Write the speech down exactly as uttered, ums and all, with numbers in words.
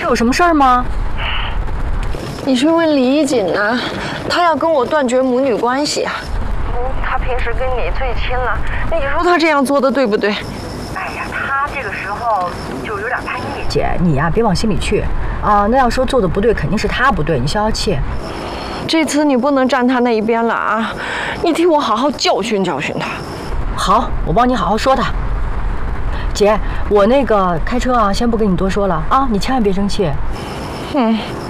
是有什么事儿吗？ 你去问李一锦啊，他要跟我断绝母女关系啊。他平时跟你最亲了，你说他这样做的对不对？ 哎呀，他这个时候就有点叛逆。 姐，你呀、啊、别往心里去啊。那要说做的不对，肯定是他不对，你消消气。 这次你不能站他那一边了啊！你替我好好教训教训他。 好，我帮你好好说他。姐，我那个开车啊，先不跟你多说了啊，你千万别生气。 嗯。